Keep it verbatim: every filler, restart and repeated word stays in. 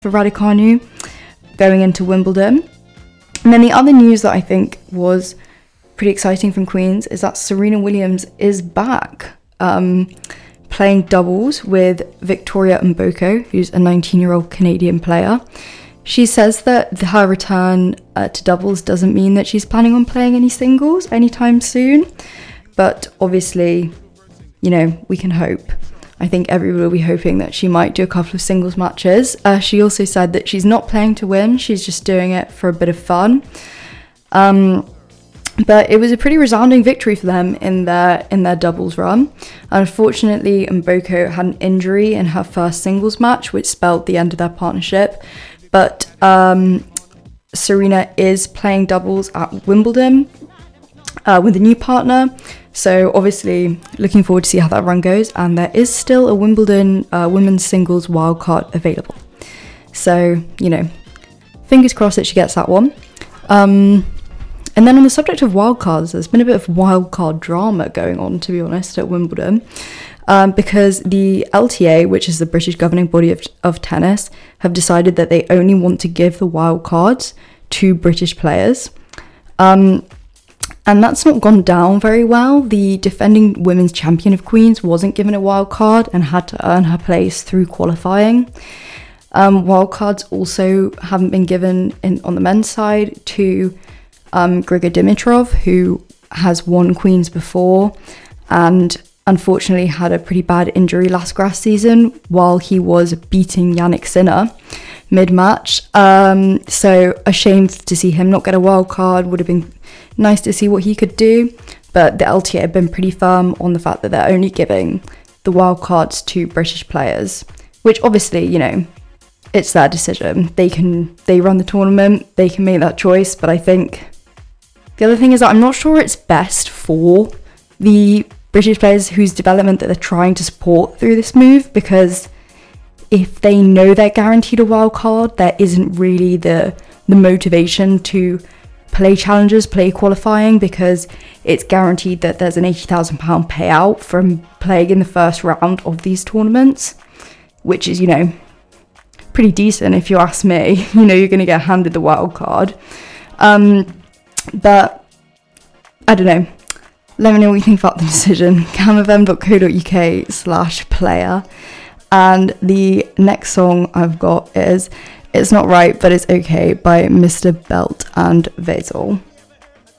for Raducanu going into Wimbledon. And then the other news that I think was pretty exciting from Queens is that Serena Williams is back um, playing doubles with Victoria Mboko, who's a nineteen-year-old Canadian player. She says that her return uh, to doubles doesn't mean that she's planning on playing any singles anytime soon, but obviously, you know, we can hope. I think everybody will be hoping that she might do a couple of singles matches. Uh, she also said that she's not playing to win, she's just doing it for a bit of fun. Um, but it was a pretty resounding victory for them in their in their doubles run. Unfortunately, Mboko had an injury in her first singles match, which spelled the end of their partnership. But um, Serena is playing doubles at Wimbledon uh, with a new partner. So obviously looking forward to see how that run goes, and there is still a Wimbledon uh, women's singles wildcard available. So, you know, fingers crossed that she gets that one. Um, and then on the subject of wildcards, there's been a bit of wildcard drama going on, to be honest, at Wimbledon. Um, because the L T A, which is the British governing body of, of tennis, have decided that they only want to give the wildcards to British players. Um, And that's not gone down very well. The defending women's champion of Queens wasn't given a wild card and had to earn her place through qualifying. Um, wildcards also haven't been given in, on the men's side to um, Grigor Dimitrov, who has won Queens before and unfortunately had a pretty bad injury last grass season while he was beating Yannick Sinner mid-match. Um, so ashamed to see him not get a wild card. Would have been nice to see what he could do, but the L T A have been pretty firm on the fact that they're only giving the wild cards to British players, which obviously, you know, it's their decision. They can, they run the tournament, they can make that choice, but I think the other thing is that I'm not sure it's best for the British players whose development that they're trying to support through this move, because if they know they're guaranteed a wild card, there isn't really the the motivation to play challenges, play qualifying, because it's guaranteed that there's an eighty thousand pounds payout from playing in the first round of these tournaments, which is, you know, pretty decent if you ask me. You know, you're going to get handed the wild card. Um, but I don't know. Let me know what you think about the decision. camfm.co.uk slash player. And the next song I've got is It's Not Right, But It's Okay by Mister Belt and Vazel.